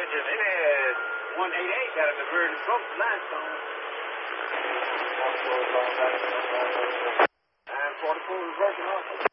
maybe 188 out of the bird and soap limestone. And 44 reversion also.